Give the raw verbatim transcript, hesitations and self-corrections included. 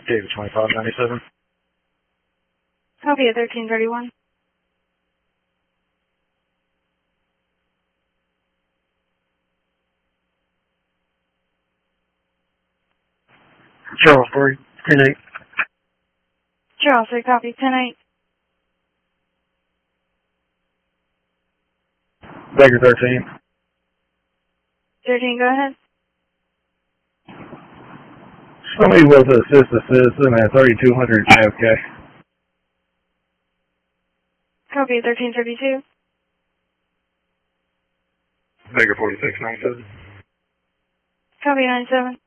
David twenty-five ninety-seven. Copy at thirteen thirty-one. Charles three, ten eight. Charles three, copy, ten eight. Baker thirteen. thirteen, go ahead. Somebody was to assist a citizen at thirty-two hundred J F K. Copy at thirteen thirty-two. Baker forty-six ninety-seven. Copy ninety-seven.